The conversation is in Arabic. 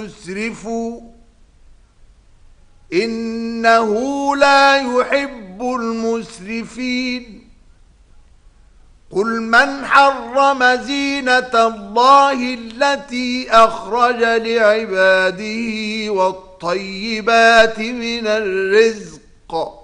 تسرفوا إنه لا يحب المسرفين. قل من حرم زينة الله التي أخرج لعباده والطيبات من الرزق